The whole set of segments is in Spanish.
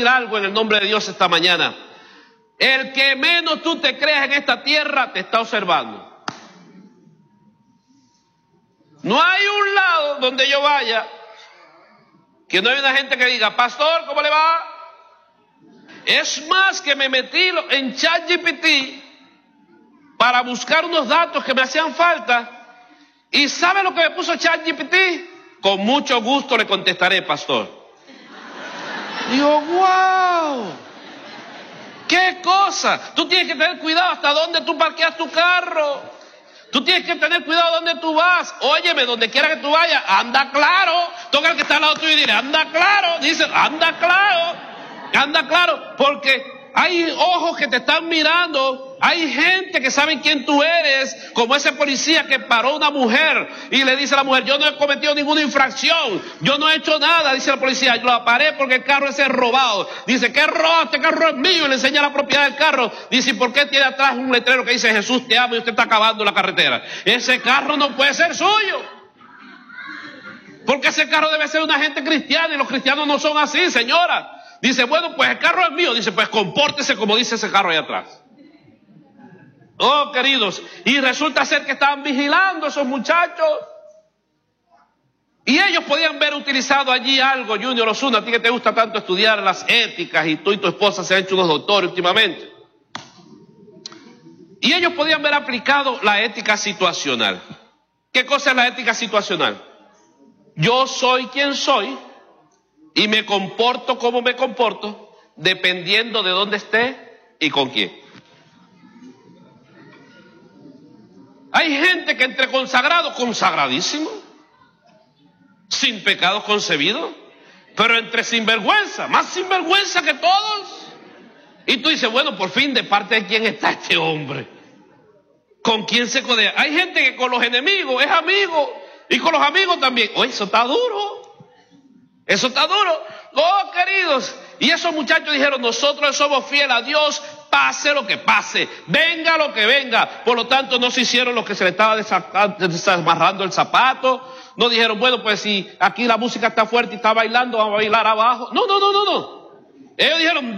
decir algo en el nombre de Dios esta mañana. El que menos tú te creas en esta tierra te está observando. No hay un lado donde yo vaya que no haya una gente que diga, pastor, ¿cómo le va? Es más, que me metí en ChatGPT para buscar unos datos que me hacían falta. ¿Y sabe lo que me puso ChatGPT? Con mucho gusto le contestaré, pastor. Digo, wow, qué cosa. Tú tienes que tener cuidado hasta dónde tú parqueas tu carro. Tú tienes que tener cuidado dónde tú vas. Óyeme, donde quiera que tú vayas, anda claro. Toca el que está al lado tuyo y dile, anda claro. Dice, anda claro. Anda claro, porque hay ojos que te están mirando. Hay gente que sabe quién tú eres, como ese policía que paró a una mujer y le dice a la mujer, yo no he cometido ninguna infracción, yo no he hecho nada. Dice la policía, yo lo paré porque el carro ese es robado. Dice, ¿qué robo? Este carro es mío. Y le enseña la propiedad del carro. Dice, ¿por qué tiene atrás un letrero que dice, Jesús te ama y usted está acabando la carretera? Ese carro no puede ser suyo, porque ese carro debe ser una gente cristiana y los cristianos no son así, señora. Dice, bueno, pues el carro es mío. Dice, pues compórtese como dice ese carro ahí atrás. Oh, queridos, y resulta ser que estaban vigilando a esos muchachos. Y ellos podían ver utilizado allí algo, Junior Osuna, a ti que te gusta tanto estudiar las éticas, y tú y tu esposa se han hecho unos doctores últimamente. Y ellos podían ver aplicado la ética situacional. ¿Qué cosa es la ética situacional? Yo soy quien soy y me comporto como me comporto, dependiendo de dónde esté y con quién. Hay gente que entre consagrado, consagradísimo, sin pecados concebidos, pero entre sinvergüenza, más sinvergüenza que todos. Y tú dices, bueno, por fin, ¿de parte de quién está este hombre? ¿Con quién se codea? Hay gente que con los enemigos es amigo, y con los amigos también. Oh, eso está duro. Eso está duro. Oh, queridos. Y esos muchachos dijeron, nosotros somos fieles a Dios, pase lo que pase, venga lo que venga. Por lo tanto, no se hicieron lo que se le estaba desamarrando el zapato. No dijeron, bueno, pues si aquí la música está fuerte y está bailando, vamos a bailar abajo. No. Ellos dijeron,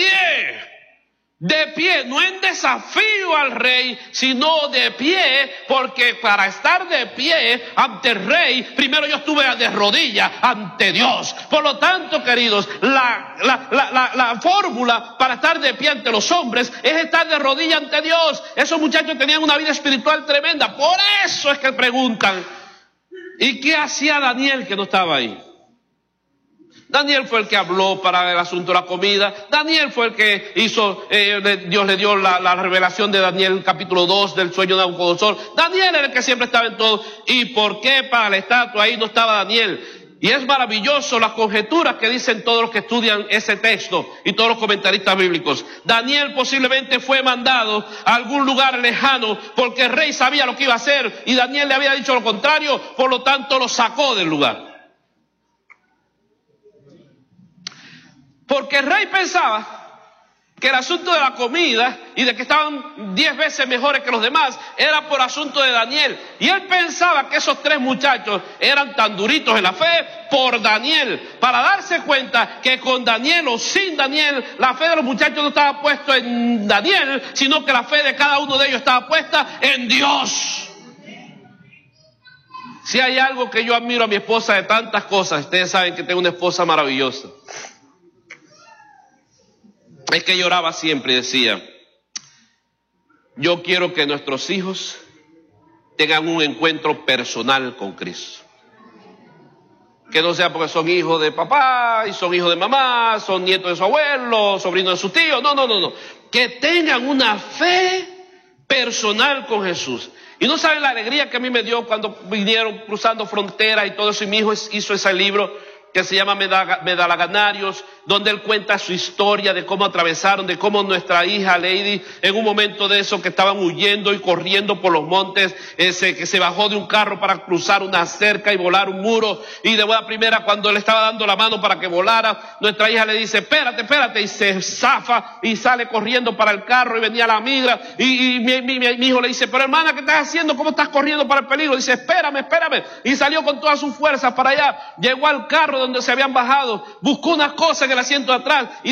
de pie, no en desafío al rey, sino de pie, porque para estar de pie ante el rey, primero yo estuve de rodillas ante Dios. Por lo tanto, queridos, la fórmula para estar de pie ante los hombres es estar de rodillas ante Dios. Esos muchachos tenían una vida espiritual tremenda. Por eso es que preguntan, ¿y qué hacía Daniel que no estaba ahí? Daniel fue el que habló para el asunto de la comida. Daniel fue el que hizo, Dios le dio la revelación de Daniel capítulo 2 del sueño de Nabucodonosor. Daniel era el que siempre estaba en todo. ¿Y por qué para la estatua ahí no estaba Daniel? Y es maravilloso las conjeturas que dicen todos los que estudian ese texto y todos los comentaristas bíblicos. Daniel posiblemente fue mandado a algún lugar lejano porque el rey sabía lo que iba a hacer y Daniel le había dicho lo contrario, por lo tanto lo sacó del lugar. Porque el rey pensaba que el asunto de la comida y de que estaban 10 veces mejores que los demás era por asunto de Daniel. Y él pensaba que esos 3 muchachos eran tan duritos en la fe por Daniel, para darse cuenta que con Daniel o sin Daniel, la fe de los muchachos no estaba puesta en Daniel, sino que la fe de cada uno de ellos estaba puesta en Dios. Si hay algo que yo admiro a mi esposa de tantas cosas, ustedes saben que tengo una esposa maravillosa. Es que lloraba siempre y decía, yo quiero que nuestros hijos tengan un encuentro personal con Cristo. Que no sea porque son hijos de papá y son hijos de mamá, son nietos de su abuelo, sobrinos de su tío. No. Que tengan una fe personal con Jesús. Y no saben la alegría que a mí me dio cuando vinieron cruzando fronteras y todo eso. Y mi hijo hizo ese libro que se llama Medalaganarios, donde él cuenta su historia de cómo atravesaron, de cómo nuestra hija Lady, en un momento de eso que estaban huyendo y corriendo por los montes, que se bajó de un carro para cruzar una cerca y volar un muro, y de buena primera cuando le estaba dando la mano para que volara, nuestra hija le dice, espérate, y se zafa y sale corriendo para el carro y venía la migra, y mi hijo le dice, pero hermana, ¿qué estás haciendo? ¿Cómo estás corriendo para el peligro? Dice, espérame, y salió con todas sus fuerzas para allá, llegó al carro donde se habían bajado, buscó unas cosas en el asiento de atrás y